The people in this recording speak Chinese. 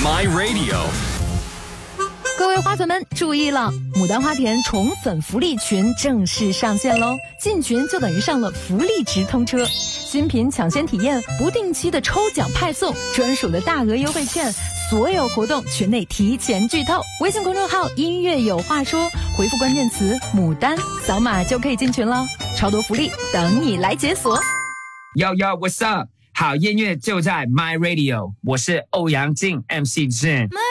My Radio。 各位花粉们注意了，牡丹花田宠粉福利群正式上线喽！进群就等于上了福利直通车，新品抢先体验，不定期的抽奖派送，专属的大额优惠券，所有活动群内提前剧透。微信公众号音乐有话说，回复关键词牡丹，扫码就可以进群了，超多福利等你来解锁。 Yo yo, what's up？ 好音乐就在 My Radio， 我是欧阳靖 MC Jin。